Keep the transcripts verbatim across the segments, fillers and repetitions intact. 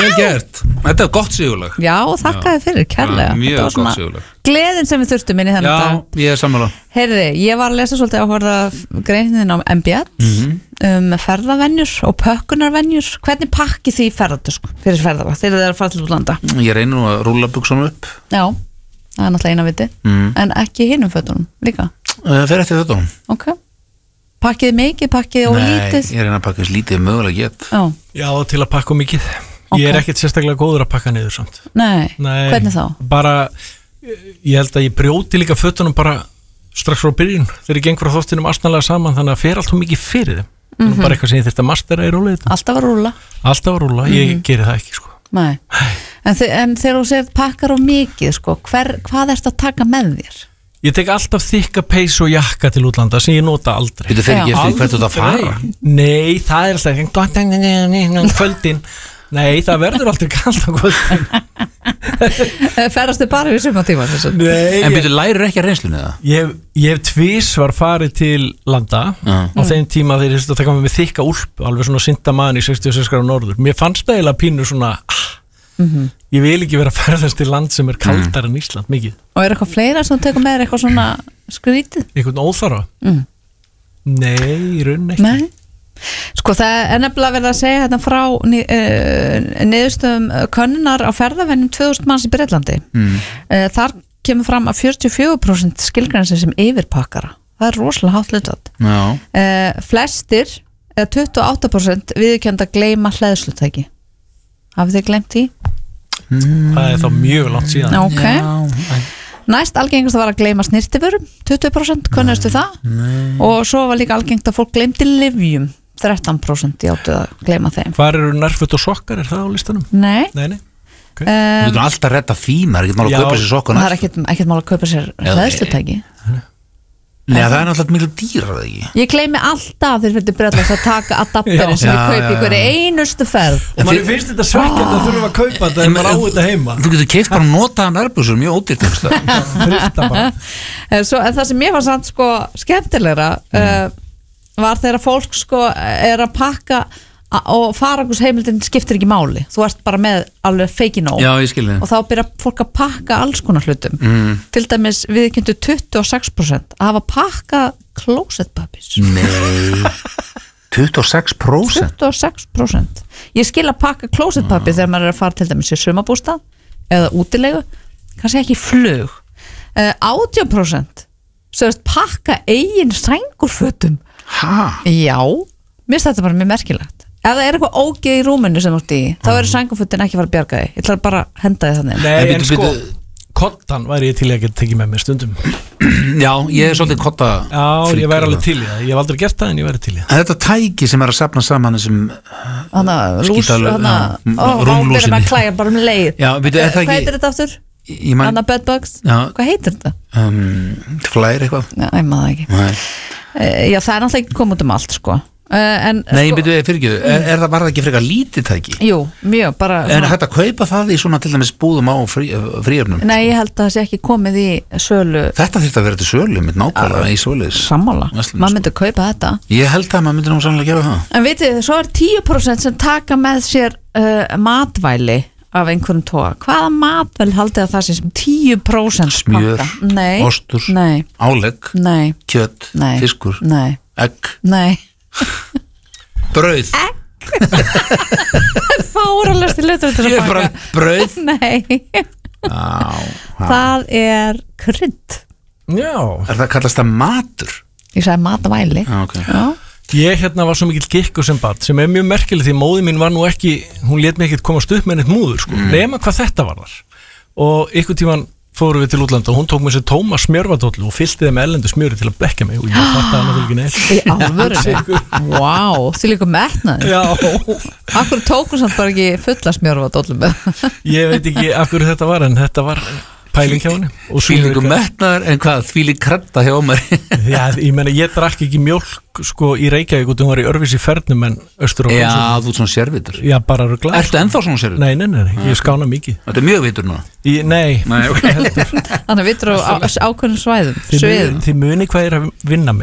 vel gert. Þetta er gott sigurlag. Já, þakkaði fyrir, kærlega. Já, mjög gott sigurlag. Gleðin sem við þurftum inn í þennan dag. Já, ég er sammála. Heyrði, ég var að lesa svolítið á horða greinin á M B L mm-hmm. um ferðavenjur og pökkunarvenjur. Hvernig pakkið því ferðartösku fyrir ferðalag þegar þið eru að fara til útlanda? Ég reyni nú að rúlla buxunum upp. Já, það er náttúrulega eina viti. Mm. En ekki hinum fötunum líka? Það fer eftir fötunum. Ok. Pakkið mikið, pakkið og lítið? Nei, ég reyna að pakka þess lítið mögulega get. Já. Já, til að pakka mikið. Okay. Ég er ekkert sérstaklega góður að pakka niður samt. Nei, Nei hvernig þá? Bara, ég held að ég brjóti líka fötunum bara strax frá byrjun. Þegar ég geng frá þóttinum astnalega saman, þannig að fer allt mikið fyrir þeim. Það mm-hmm. er bara eitthvað sem ég þurft að mastera í rúleið. Alltaf að rúla? Alltaf að rúla, ég mm-hmm. geri það ekki, sko. Nei, en, en þegar þú segir pakkar og mikið, sko, hver, hvað ertu að taka með þér? Ég tek alltaf þykka peys og jakka til útlanda sem ég nota aldrei. Þú fer ekki eftir hvert þú það fara? Nei, það er alltaf kvöldin. Nei, það verður aldrei kalt á kvöldin. Ferðast þið bara við sumartíma? En byrju, lærir ekki að reynslunni það? Ég, ég hef tvisvar farið til landa uh. á þeim tíma þegar ég þurfti að taka með þykka úlpu, alveg svona sintaman í sextíu og sex gráður norður. Mér fannst það eiginlega pínu svona... Ah, Mm-hmm. Ég vil ekki vera að ferðast til land sem er kaldar mm. en Ísland, mikið. Og er eitthvað fleira sem tekur með eitthvað svona skrítið? Eitthvað óþarfa? Mm. Nei, í raun ekki. Nei. Sko það er nefnilega verið að segja hérna frá uh, niðurstöðum könnunar á ferðavennum tvö þúsund manns í Bretlandi. Mm. Uh, þar kemur fram að fjörutíu og fjögur prósent skilgrænsi sem yfirpakkara. Það er rosalega hátt hlutfall. Uh, flestir, eða tuttugu og átta prósent viðurkennd að gleyma hleðslutæki. Hafið þið glemt því? Mm. Það er þá mjög langt síðan. Okay. Já. Næst algengast var að gleyma snirtiförum, tuttugu prósent kunnustu það. Nei. Og svo var líka algengt að fólk gleymdi lyfjum, þrettán prósent áttu að gleyma þeim. Hvar eru nærföt og sokkar, er það á listanum? Nei. Nei, nei. Okay. Um, Þú getur alltaf að redda því, maður er ekkert mál að kaupa sér sokkar. Það er ekkert, ekkert mál að kaupa sér hleðslutæki. Nei, það er náttúrulega mjög dýrar ekki. Ég gleymi alltaf þegar fyrir Bretlands að taka adapterinn sem ég kaupi í hverju einustu ferð. Og maður finnst þetta svekkjandi að þurfa að kaupa þetta en maður á þetta heima. Þú getur keypt bara notaðan nærbusur, mjög ódýrt Svo en það sem ég var samt sko skemmtilegra mm. uh, var þegar fólk sko er að pakka og farangursheimildin skiptir ekki máli. Þú ert bara með alveg feikinó. Já, ég skil þig. Og þá byrja fólk að pakka alls konar hlutum. Mm. Til dæmis viðurkenndu tuttugu og sex prósent að hafa pakkað klósettpappís. Nei. tuttugu og sex prósent? tuttugu og sex prósent. Ég skil að pakka klósettpappís þegar maður er að fara til dæmis í sumarbústað eða útilegu, kannski ekki flug. Uh, átján prósent sögust pakka eigin sængurfötum. Hæ? Já. Mér finnst þetta bara mjög merkilegt. Ef það er eitthvað ógeð í rúminu sem þú ert í, þá eru sængurfötin ekki að fara að bjarga þig. Ég ætla bara að henda þig þannig. Nei, en sko, kottan væri ég til að geta tekið með mér stundum. Já, ég er svolítið kotta. Já, ég væri alveg til í það. Ég hef aldrei gert það en ég væri til í það. En þetta tæki sem er að safna saman þessum skítalög, rúmlúsinni. Að klæja bara um leið. Já, veitu, er það ekki... Hvað heitir þetta aftur? Anna bedbugs? Hvað heitir þetta? Flær eitthvað? Já, ég maður það ekki. Já, það er náttúrulega ekki komið út um allt, sko. Uh, en, Nei, sko, byrju, fyrirgjöðu, er, er það var það ekki frekar lítið tæki? Jú, mjög, bara En hægt að kaupa það í svona til dæmis búðum á frí, fríöfnum? Nei, ég held að það sé ekki komið í sölu. Þetta þyrfti að vera til sölu, mitt nákvæmlega í svoleiðis. Sammála, maður myndi kaupa þetta. Ég held að maður myndi nú sannlega gera það. En vitið, svo er tíu prósent sem taka með sér uh, matvæli af einhverjum toga. Hvaða matvæli haldið að það sé sem tíu prósent Smjör, Nei, ostur, nei, álegg, nei, kjöt, nei, fiskur, nei, egg, nei. Brauð. Egg? Fáralegasti hlutur til að pakka. Brauð? Nei. Á, það er krydd. Já. Er það kallast það matur? Ég sagði matvæli. Já, ok. Já. Ég hérna var svo mikill gikkur sem barn sem er mjög merkileg því móði mín var nú ekki, hún lét mig ekkert komast upp með neitt múður sko, mm. nema hvað þetta var þar. Og einhvern tímann fórum við til útlanda og hún tók mér sér tóma smjörvadollu og fyllti þeim ellendu smjöri til að bekka mig og ég fattaði hana fyrir ekki neitt. Í alvörunni? Vá, þið líka metnaði. Já. Akkur tók hún samt bara ekki fulla smjörvadollu með? Ég veit ekki akkur þetta var en þetta var pæling hjá henni. Þvílíku metnaður en hvað, þvílík kredda hjá mér. Já, ég meina, ég drakk ekki mjólk sko í Reykjavík og þú var í Örfis í fernum en austur á Já, þú ert svona sérvitur. Já, bara rugla. Ertu ennþá svona sérvitur? Nei, nei, nei, nei. Ég skána mikið. Þetta er mjög vitur núna? Í, nei. Nei, ok. Þannig vitur á ákveðnum svæðum. Þið, þið muni hvað ég er að vinna með.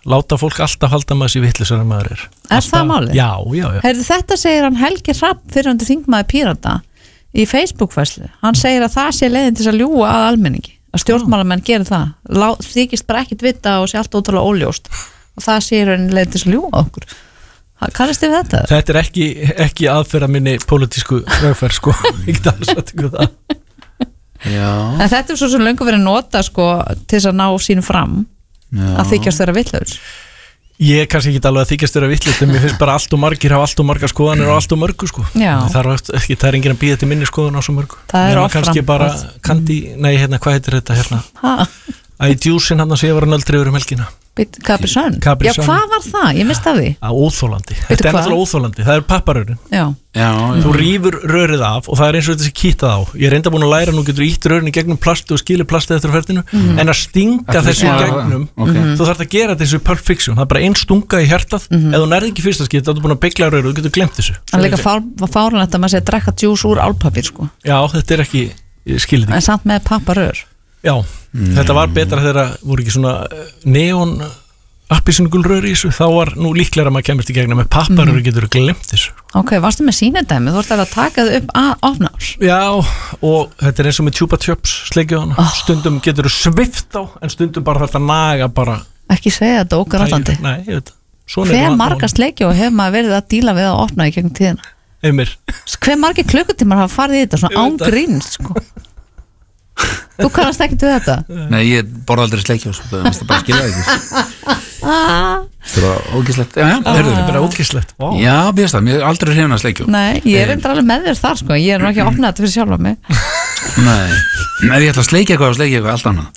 láta fólk alltaf halda maður sér vitlausar en maður er Er alltaf, það málið? Já, já, já Heyrðu, þetta segir hann Helgi Hrafn fyrrandi þingmaður Pírata í Facebook-fæslu. Hann segir að það sé leiðin til að ljúga að almenningi, að stjórnmálamenn gerir það, Lá, þykist bara ekkit vita og sé allt ótrúlega óljóst og það sé leiðin til að ljúga okkur. Kannast þið þetta? Þetta er ekki, ekki aðferða minni pólitísku vegferð sko ekki alls að teka það Já. En þetta er svo sem löngu verið nota sko til þess að ná sínu fram Já. að þykjast vera vitlaus. Ég er kannski ekki alveg að þykjast vera vitlaus en mér finnst bara allt og margir hafa allt og margar skoðanir og allt og mörgu sko Já. það er, ekki, það er enginn að býða til minni skoðun á svo mörgu Það er Nema oft kannski fram- bara oft. kandi, nei hérna hvað heitir þetta hérna Ha? Æ, djúsin hann að sé að vera nöldri yfir um helgina Capri Sun? Capri Já, Sun. hvað var það? Ég misti af því. að óþólandi, þetta er hvað? náttúrulega óþólandi það er papparörin, Já. Já, þú rýfur rörið af og það er eins og þetta sé kýtað á ég er enda búin að læra, nú getur ítt rörin í gegnum plastu og skilur plastið eftir á ferðinu en að stinga Ekki þessu í svona- gegnum ok. þú þarf að gera þetta eins og í Pulp Fiction það er bara ein stunga í hjartað ef þú nærði ekki fyrsta skipti þá ertu búin að byggla rörið og þú getur glemt þessu Það er líka fár, fárunlegt að maður sé að drekka djús úr álpapír sko, já, þetta er ekki, ég skilur þetta en samt með papparör. Já, þetta var betra þegar voru ekki svona eh, neon appisingulrör í þessu, þá var nú líklega að maður kemist í gegnum með papparör og getur glemt þessu. Ok, varstu með sýnedæmi? Þú vart að taka þau upp að opnás. Já, og þetta er eins og með Chupa Chups sleikju hana, Oh. stundum getur þú svift á en stundum bara þetta naga bara Ekki segja þetta ógrátandi. Nei, ég veit það. Svona er Hver það marga sleikju og hefur maður verið að díla við að opna í gegnum tíðina? Heimir. Hver margir klukkutímar hafa farið í þetta svona Ég veit það. ángríns sko? Þú kannast ekki til þetta? Nei, ég borða aldrei sleikjós það er bara að skilja ekki Það er ógislegt Já, já, Það heyrðu. er bara ógislegt. Vá. Já, bíðast það, mér er aldrei hrifin að sleikjó Nei, ég er endur alveg með þér þar sko. Ég er nú ekki að opna þetta fyrir sjálfa mig. Nei, ef ég ætla að sleikja eitthvað, þá sleikja eitthvað allt annað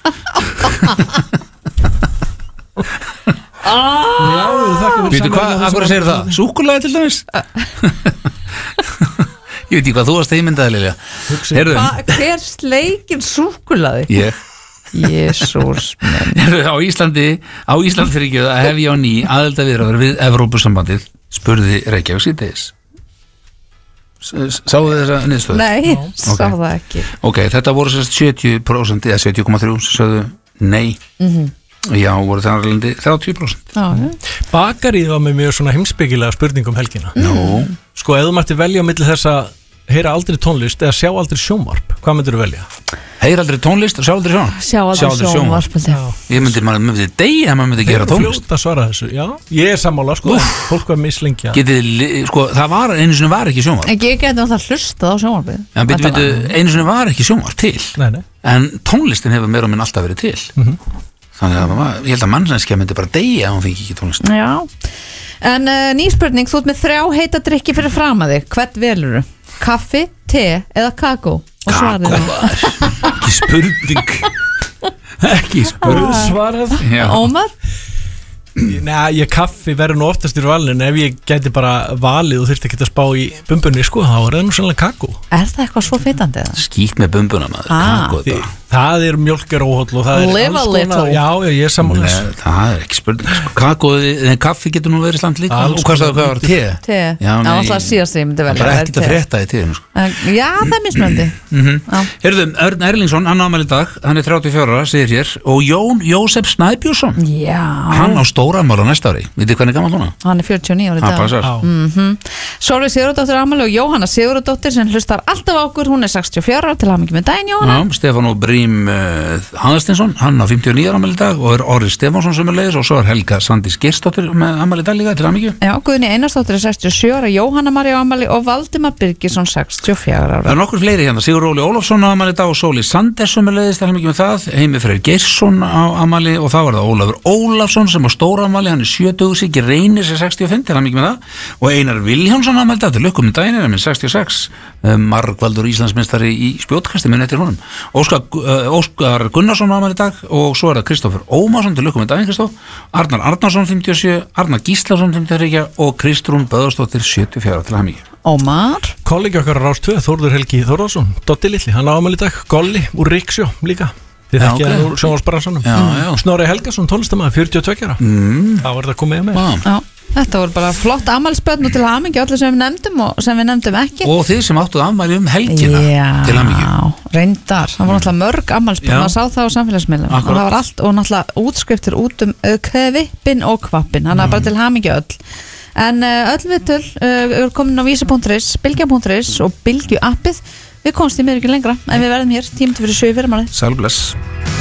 Já, þakka fyrir Býtu, hvað, samveruna af hverju segir það? Súkkulaði til dæmis? Ég veit ekki hvað þú varst að ímyndaði, Lilja Hugsi. Heyrðu, Hver sleikir súkkulaði? ég Jésús menn. Heyrðu, á Íslandi, á Ísland fyrir ekki að hef ég á ný aðildaviðræður við Evrópusambandið spurði Reykjavík síðdegis Sáðu þið þessa niðurstöðu? Nei, ég sá Ok. það ekki. Ok, þetta voru sérst sjötíu prósent eða sjötíu komma þrjú sem sögðu nei Já, voru það alveg þrjátíu prósent Já, já. Bakarið var með mjög svona heimspekilega spurning um helgina. Nú, Sko, ef þú mætti velja á milli þess að heyra aldrei tónlist eða sjá aldrei sjónvarp, hvað myndir þú velja? heyr aldrei tónlist og sjá aldrei sjónvarp Sjá aldrei sjónvarp. Ég myndi, maður myndi deyja ef maður myndi gera tónlist Fljóta að svara þessu, já, ég er sammála sko, en fólk var mislengja. Getið, li- sko, það var, einu sinni var ekki sjónvarp En ég geti alltaf hlustað á sjónvarpið. En byrju, byrju, einu sinni var ekki sjónvarp til Nei, nei. En tónlistin hefur meira og minn alltaf verið til Þannig að maður- ég held að mannskja myndi bara deyja ef hún fengi ekki tónlist Já. En uh, ný spurning, þú ert með þrjá heita drykki fyrir fram að þig. Hvern velurðu? Kaffi, te eða kakó? Og svarið Kakó, er- maður. Ekki spurning Ekki spurning Svarað? Já. Ómar? Nei, ég kaffi verður nú oftast í valinu, ef ég gæti bara valið og þurfti ekki að spá í bumbunni, sko, þá er það nú sannlega kakó. Er það eitthvað svo fitandi eða? Skýt með bumbuna maður Ah. Kakó, Því, þetta. það er mjólkaróhóll og það er Live a alls little. konar, já, já, ég er sammála Nei, þessu. það er ekki spurning sko. Kakó, en kaffi getur nú verið samt líka Alls Og hvað sagði konar hvað var te? Te? Já, Það nei, var alltaf síðast sem ég myndi velja. Bara það er ekkert að te. frétta í tíðinu sko. En, já, það er mismöndi. Já. Heyrðu, Örn Erlingsson, hann ámæli í dag Hann er þrjátíu og fjögurra ára, segir hér Og Jón Jósef Snæbjörnsson Já. Hann á stóramál á næsta ári Vitið hvernig gammal hún? Hann er fjörutíu og níu ári í Hann dag. passar Já. Mm Sólveig Sigurðardóttir afmæli og Jóhanna Sigurðardóttir sem hlustar alltaf á okkur, hún er sextíu og fjögurra ára, til hamingju með daginn Jóhanna. Já, Stefán og Brím uh, Hanstinsson, hann á fimmtíu og níu ára ámæli í dag Og er Orri Stefánsson sem er leiðis Og svo er Helga Sandís Geirsdóttir með ámæli í dag líka Til hamingju Já, Guðni Einarsdóttir er sextíu og sjö ára, Jóhanna María afmæli og Valdimar Birgisson sextíu og fjögurra Það ára. er nokkur fleiri hérna, Sigur Óli Ólafsson á ámæli í dag Og Sóli Sanders sem er leiðis Til hamingju með það Heimi Freyr Geirsson á ámæli Og þá var það Ólafur Ólafsson sem á stóra ámæli Hann er sjötugur sig, reynir sér sextíu og fimm Til hamingju með það Og Einar Vilhjánsson ámæli í dag Til lukkum með daginn er með sextíu og sex Margvaldur Íslandsmeistari í spjótkasti Minn eftir honum Óskar, uh, Óskar Gunnarsson ámæli í dag Og svo er það Kristófur Ómarsson Til lukkum með daginn Kristóf Arnar Arnarsson fimmtíu og sjö Arnar Gíslason fimmtíu og þrjú Og Kristrún Böðarsdóttir sjötíu og fjögur Til hamingju Ómar. Kollegi okkar á Rás tvö, Þórður Helgi Þórðarsson, Dotti Lilli, hann á ámæli í dag, Golli úr Ríksjó líka. Þið Já, þekkja ok. hann úr sjónvarsbransanum. Já, já. Snorri Helgason, tónlistamæður, fjörutíu og tveggja ára. mm. Það var þetta að koma með mér. Vá. Já. Þetta voru bara flott afmælisbörn og til hamingju allir sem við nefndum og sem við nefndum ekki. Og þið sem áttuð afmæli um helgina Já, til hamingju. reyndar, það voru náttúrulega mörg afmælisbörn, Já. maður sá það á samfélagsmiðlum og það var allt og náttúrulega útskriftir út um uh, kvippin og kvappin, þannig að bara til hamingju öll. En uh, öll viðtöl uh, er komin á vísi punktur is, bylgja punktur is og bylgju appið. Við komst í mér ekki lengra en við verðum hér tímtu fyrir sjö fyrir málið. Sæl bless.